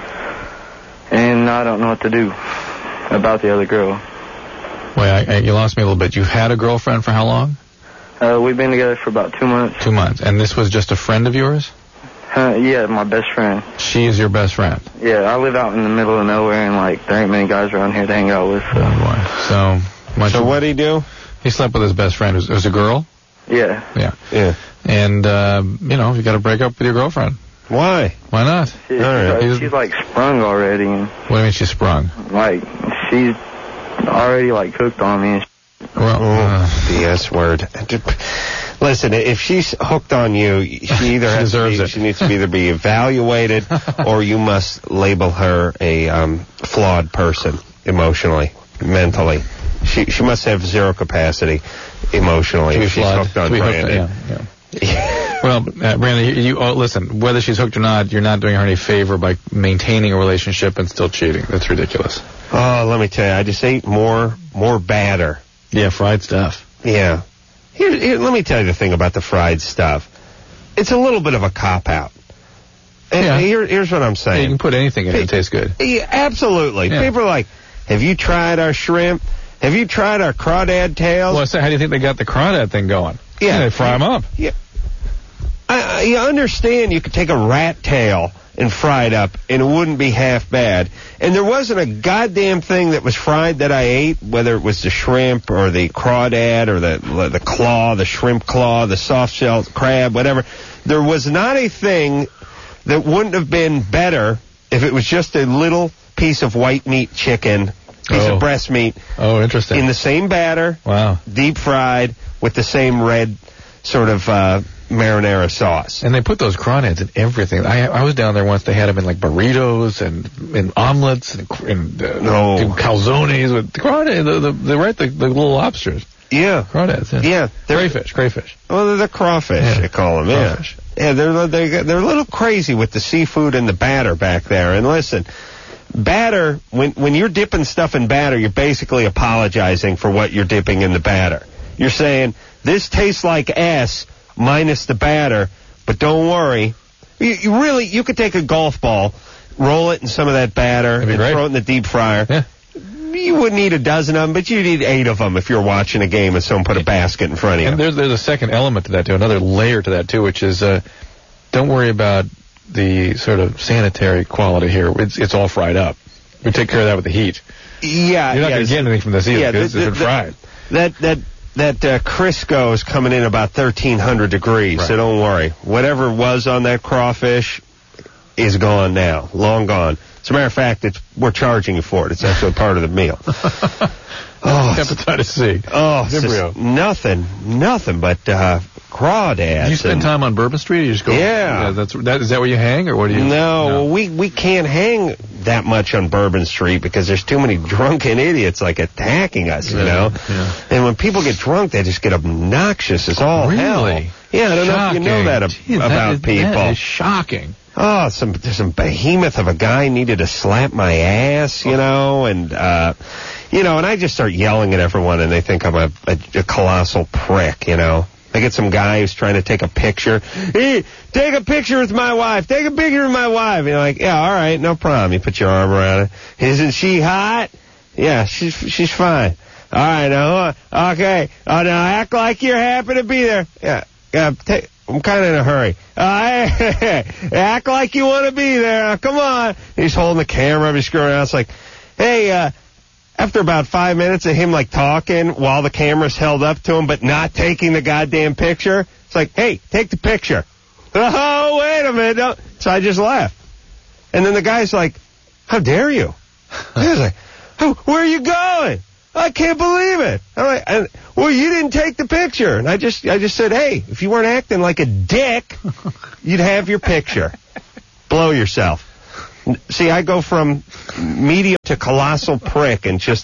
And I don't know what to do about the other girl. Wait, you lost me a little bit. You've had a girlfriend for how long? We've been together for about 2 months. 2 months. And this was just a friend of yours? Yeah, my best friend. She is your best friend? Yeah, I live out in the middle of nowhere, and, there ain't many guys around here to hang out with. So. Oh, boy. So what'd he do? He slept with his best friend. It was a girl? Yeah. Yeah. And, you got to break up with your girlfriend. Why? Why not? She's sprung already. What do you mean she's sprung? She's already, hooked on me. Well, the S word. Listen, if she's hooked on you, she either she needs to either be evaluated, or you must label her a flawed person emotionally, mentally. She must have zero capacity emotionally if she's hooked on Brandon. Well, Brandon, you listen, whether she's hooked or not, you're not doing her any favor by maintaining a relationship and still cheating. That's ridiculous. Oh, let me tell you, I just ate more batter. Yeah, fried stuff. Yeah. Here, let me tell you the thing about the fried stuff. It's a little bit of a cop-out. And here's what I'm saying. Yeah, you can put anything in it. It tastes good. Yeah, absolutely. Yeah. People are like, have you tried our shrimp? Have you tried our crawdad tails? Well, so how do you think they got the crawdad thing going? Yeah. They fry them up. Yeah. You understand you could take a rat tail and fry it up, and it wouldn't be half bad. And there wasn't a goddamn thing that was fried that I ate, whether it was the shrimp or the crawdad or the claw, the shrimp claw, the soft shell crab, whatever. There was not a thing that wouldn't have been better if it was just a little piece of white meat chicken, piece of breast meat. Oh, interesting. In the same batter. Wow. Deep fried with the same red sort of marinara sauce. And they put those crawdads in everything. I was down there once. They had them in burritos and in omelets and calzones with crawdads. The little lobsters. Yeah. Crawdads. Yeah. Crayfish. Well, they're the crawfish, they call them. Crawfish. Yeah, they're a little crazy with the seafood and the batter back there. And listen, batter, when you're dipping stuff in batter, you're basically apologizing for what you're dipping in the batter. You're saying, this tastes like ass minus the batter, but don't worry. You could take a golf ball, roll it in some of that batter, and throw it in the deep fryer. Yeah. You wouldn't eat a dozen of them, but you'd eat 8 of them if you're watching a game and someone put a basket in front of you. And there's a second element to that, too, another layer to that, too, which is don't worry about the sort of sanitary quality here. It's all fried up. We take care of that with the heat. Yeah. You're not going to get anything from this either because it's been fried. That Crisco is coming in about 1,300 degrees, right. So don't worry. Whatever was on that crawfish is gone now, long gone. As a matter of fact, we're charging you for it. It's actually part of the meal. Hepatitis C. Oh, it's Vibrio. just nothing but crawdads. Do you spend time on Bourbon Street? Or you just go? Yeah. Is that where you hang, or what do you? No, we can't hang that much on Bourbon Street because there's too many drunken idiots like attacking us, you know. Yeah. And when people get drunk, they just get obnoxious as all hell. Really? Yeah, I don't know if you know that about people. That is shocking. Oh, there's some behemoth of a guy needed to slap my ass, you know, and and I just start yelling at everyone, and they think I'm a colossal prick, you know. I get some guy who's trying to take a picture. Hey, take a picture with my wife. Take a picture with my wife. And you're like, yeah, all right, no problem. You put your arm around her. Isn't she hot? Yeah, she's fine. All right, now, okay. Oh, now act like you're happy to be there. Yeah, I'm kind of in a hurry. Act like you want to be there. Now, come on. He's holding the camera. He's screwing around. It's like, hey, after about 5 minutes of him, like, talking while the camera's held up to him but not taking the goddamn picture, it's like, hey, take the picture. Oh, wait a minute. No. So I just left. And then the guy's like, how dare you? I was like, oh, where are you going? I can't believe it. I'm like, well, you didn't take the picture. And I just said, hey, if you weren't acting like a dick, you'd have your picture. Blow yourself. See, I go from medium to colossal prick in just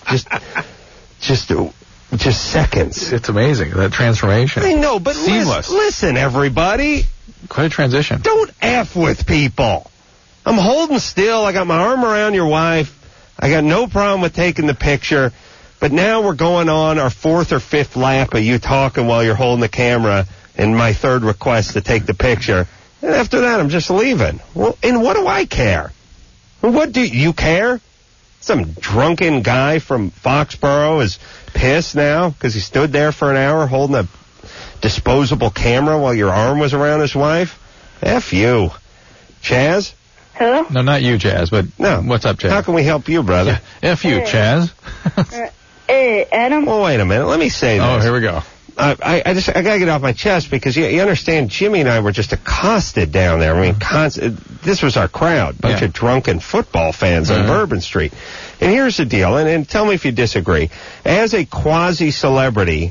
seconds. It's amazing, that transformation. I know, but listen, everybody. Quite a transition. Don't F with people. I'm holding still. I got my arm around your wife. I got no problem with taking the picture. But now we're going on our fourth or fifth lap of you talking while you're holding the camera and my third request to take the picture. And after that, I'm just leaving. Well, and what do I care? What do you care? Some drunken guy from Foxborough is pissed now because he stood there for an hour holding a disposable camera while your arm was around his wife? F you. Chaz? Hello? No, not you, Chaz, but no. What's up, Chaz? How can we help you, brother? Yeah. F you, Chaz. Hey, Adam? Well, wait a minute. Let me say this. Oh, here we go. I got to get off my chest because you understand Jimmy and I were just accosted down there. I mean, this was our crowd, bunch of drunken football fans on Bourbon Street. And here's the deal, and tell me if you disagree. As a quasi-celebrity,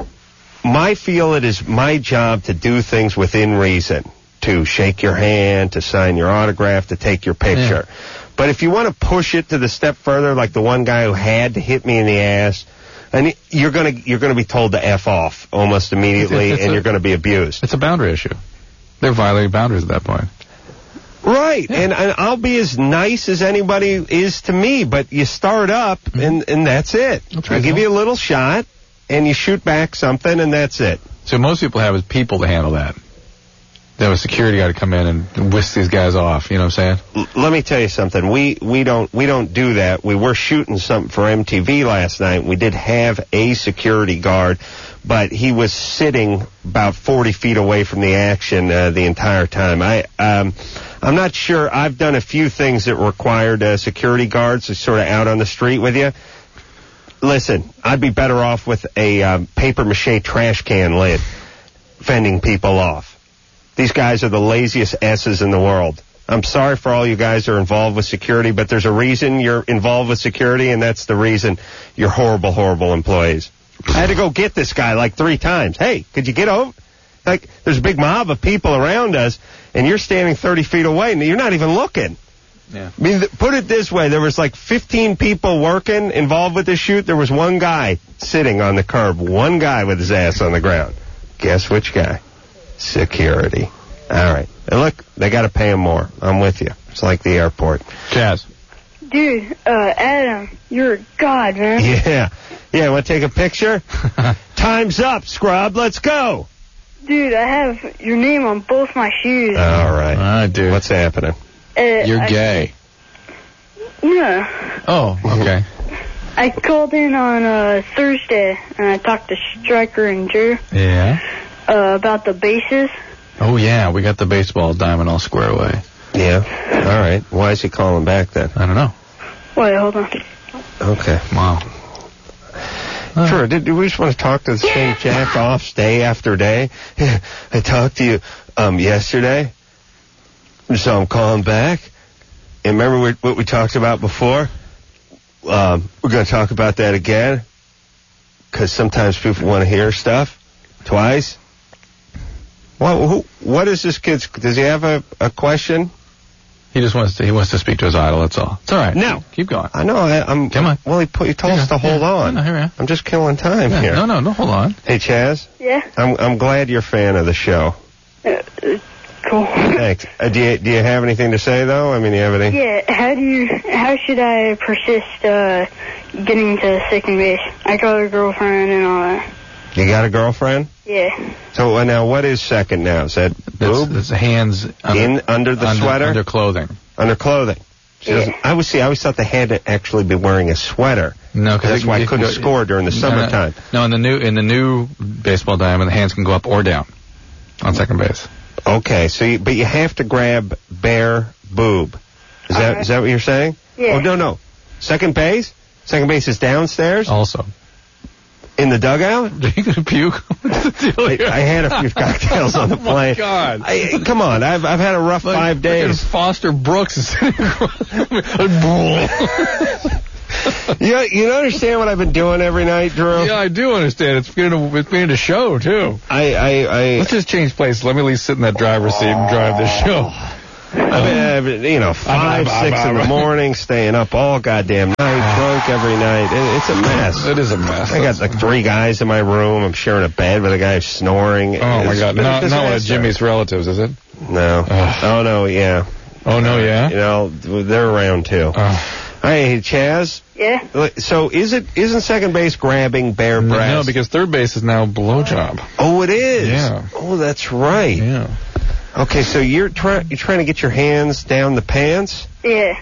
I feel it is my job to do things within reason, to shake your hand, to sign your autograph, to take your picture. Yeah. But if you want to push it to the step further, like the one guy who had to hit me in the ass, and you're gonna be told to F off almost immediately, and you're gonna be abused. It's a boundary issue. They're violating boundaries at that point. Right, yeah. and I'll be as nice as anybody is to me, but you start up, and that's it. I give you a little shot, and you shoot back something, and that's it. So most people have is people to handle that. They have a security guy to come in and whisk these guys off. You know what I'm saying? Let me tell you something. We don't do that. We were shooting something for MTV last night. We did have a security guard, but he was sitting about 40 feet away from the action the entire time. I'm not sure. I've done a few things that required security guards to sort of out on the street with you. Listen, I'd be better off with a paper mache trash can lid fending people off. These guys are the laziest asses in the world. I'm sorry for all you guys who are involved with security, but there's a reason you're involved with security, and that's the reason you're horrible, horrible employees. I had to go get this guy like 3 times. Hey, could you get over? Like, there's a big mob of people around us, and you're standing 30 feet away, and you're not even looking. Yeah. I mean, put it this way. There was like 15 people working, involved with this shoot. There was one guy sitting on the curb, one guy with his ass on the ground. Guess which guy? Security. All right. And look, they got to pay him more. I'm with you. It's like the airport. Chaz. Dude, Adam, you're a god, man. Yeah, want to take a picture? Time's up, scrub. Let's go. Dude, I have your name on both my shoes. All right. All right, dude. What's happening? You're gay. No. Oh, okay. I called in on Thursday, and I talked to Stryker and Drew. Yeah? About the bases. Oh, yeah, we got the baseball diamond all squared away. Yeah, all right. Why is he calling back then? I don't know. Wait, hold on. Okay. Wow. Sure, did we just want to talk to the same jack-offs day after day? I talked to you yesterday, so I'm calling back. And remember what we talked about before? We're going to talk about that again. because sometimes people want to hear stuff twice. What is this kid's? Does he have a question? He just wants to speak to his idol. That's all. It's all right. No, keep going. I know. I'm. Come on. Well, he told us to hold on. No, here we are. I'm just killing time here. No, hold on. Hey, Chaz. Yeah. I'm glad you're a fan of the show. Cool. Thanks. Do you have anything to say though? I mean, do you have any? Yeah. How should I persist getting to second base? I got a girlfriend and all that. You got a girlfriend? Yeah. So now, what is second now? Is that boob? It's hands under the sweater? Under clothing. Under clothing. She doesn't. I always thought they had to actually be wearing a sweater. No, because that's why I couldn't score during the summertime. No, in the new baseball diamond, the hands can go up or down on second base. Okay, but you have to grab bare boob. Is that what you're saying? Yeah. Oh no. Second base? Second base is downstairs? Also. In the dugout? Are you gonna puke? What's the deal here? I had a few cocktails on the plane. Oh my God! Come on, I've had a rough 5 days. Foster Brooks is sitting across. You understand what I've been doing every night, Drew? Yeah, I do understand. It's being a show too. Let's just change places. Let me at least sit in that driver's seat and drive this show. I've been 5, 6 in the morning, staying up all goddamn night, drunk every night. It's a mess. It is a mess. I got like 3 guys in my room. I'm sharing a bed with a guy snoring. Oh my God! Not one of Jimmy's relatives, is it? No. Oh no, yeah. Oh no, yeah. They're around too. Hey, Chaz. Yeah. So isn't second base grabbing bare breast? No, because third base is now blowjob. Oh, it is. Yeah. Oh, that's right. Yeah. Okay, so you're trying to get your hands down the pants? Yeah.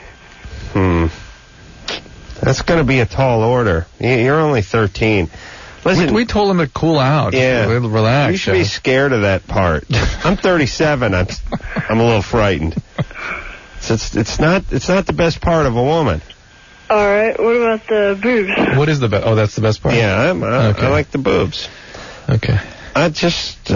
That's going to be a tall order. You're only 13. Listen, we told him to cool out. Yeah. Relax. You should be scared of that part. I'm 37. I'm a little frightened. It's not the best part of a woman. All right. What about the boobs? What is the best? Oh, that's the best part. Yeah, I like the boobs. Okay. I just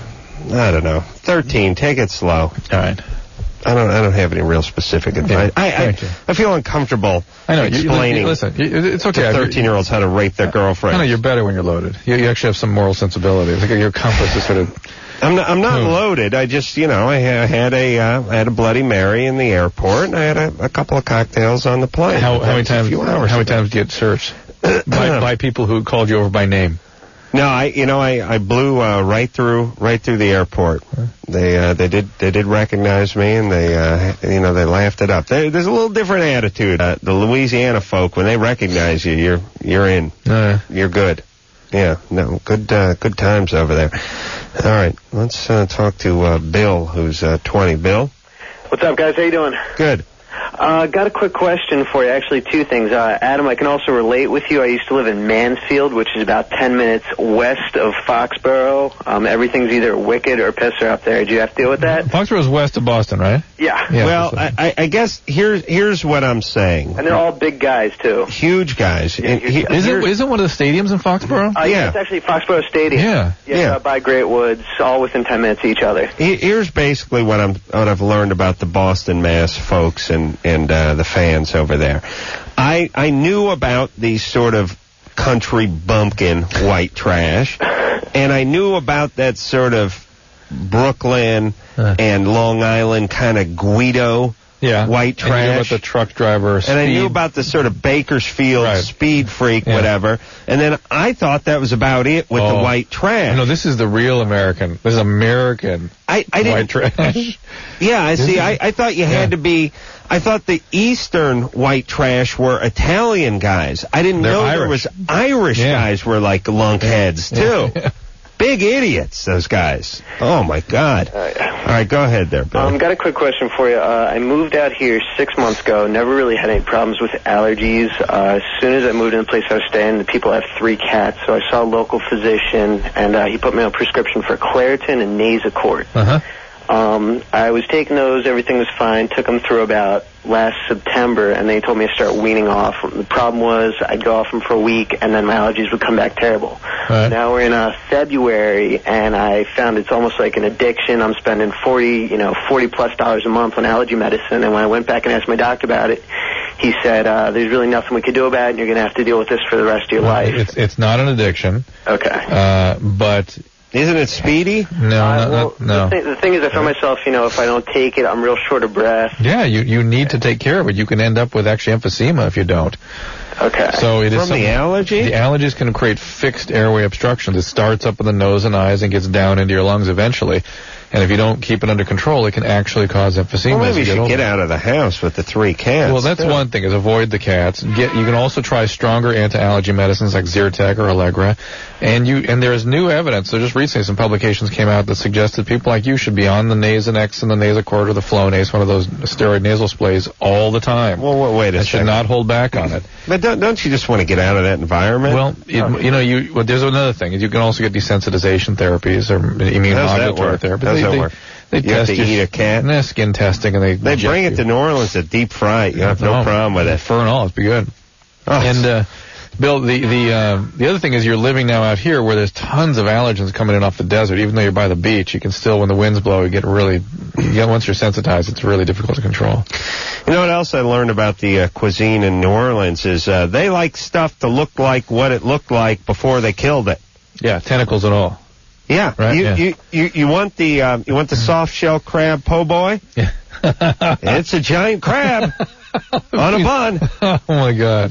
I don't know. 13. Take it slow. All right. I don't have any real specific advice. I feel uncomfortable explaining listen, it's okay. to 13-year-olds how to rape their girlfriend. I know you're better when you're loaded. You actually have some moral sensibility. It's like your compass is sort of... I'm not loaded. I just, I had a Bloody Mary in the airport, and I had a couple of cocktails on the plane. How many times did you get searched by people who called you over by name? No, I blew right through the airport. They did recognize me, and they laughed it up. There's a little different attitude. The Louisiana folk, when they recognize you, you're in. You're good. Yeah, no, good times over there. All right, let's talk to Bill, who's 20. Bill, what's up, guys? How you doing? Good. Got a quick question for you. Actually, 2 things. Adam, I can also relate with you. I used to live in Mansfield, which is about 10 minutes west of Foxborough. Everything's either wicked or pisser up there. Did you have to deal with that? Foxborough's west of Boston, right? Yeah. Well, I guess here's what I'm saying. And they're all big guys, too. Huge guys. Yeah, isn't one of the stadiums in Foxborough? Yeah, it's actually Foxborough Stadium. Yeah. By Great Woods, all within 10 minutes of each other. Here's basically what I've learned about the Boston, Mass folks and the fans over there. I knew about these sort of country bumpkin white trash, and I knew about that sort of Brooklyn and Long Island kind of Guido white trash. And you knew about the truck driver, and I knew about the sort of Bakersfield speed freak, whatever. And then I thought that was about it with the white trash. No, this is the real American. This is American white trash. Yeah, I see. I thought you had to be... I thought the Eastern white trash were Italian guys. I didn't know there was Irish guys were like lunkheads, too. Big idiots, those guys. Oh, my God. All right, go ahead there, Bill. Got a quick question for you. I moved out here 6 months ago. Never really had any problems with allergies. As soon as I moved in the place I was staying, the people have 3 cats. So I saw a local physician, and he put me on a prescription for Claritin and Nasacort. I was taking those. Everything was fine. Took them through about last September, and they told me to start weaning off. The problem was I'd go off them for a week, and then my allergies would come back terrible. Now we're in February, and I found it's almost like an addiction. I'm spending $40+ a month on allergy medicine, and when I went back and asked my doctor about it, he said, there's really nothing we could do about it, and you're going to have to deal with this for the rest of your life. It's not an addiction. Okay. But... Isn't it speedy? No, no. The thing is, I find myself, if I don't take it, I'm real short of breath. Yeah, you need to take care of it. You can end up with actually emphysema if you don't. Okay. So it is from the allergy? The allergies can create fixed airway obstructions. It starts up in the nose and eyes and gets down into your lungs eventually. And if you don't keep it under control, it can actually cause emphysema. Well, maybe you should get out of the house with the 3 cats. Well, that's one thing, is avoid the cats. You can also try stronger anti-allergy medicines like Zyrtec or Allegra. And there is new evidence. So just recently some publications came out that suggested people like you should be on the Nasonex and the Nasacort or the Flonase, one of those steroid nasal sprays, all the time. Well, wait a second. Should not hold back on it. But don't you just want to get out of that environment? Well, there's another thing. You can also get desensitization therapies or immune modulatory therapy. How does that work? They you have to eat a cat? Skin testing, and they bring it to New Orleans to deep fry it. You have no problem with it. Fur and all, it'd be good. Oh. And Bill, the other thing is you're living now out here where there's tons of allergens coming in off the desert. Even though you're by the beach, you can still, when the winds blow, once you're sensitized, it's really difficult to control. You know what else I learned about the cuisine in New Orleans is they like stuff to look like what it looked like before they killed it. Yeah, tentacles and all. Yeah, right? You want the soft shell crab po' boy? Yeah. It's a giant crab on a bun. Oh my God.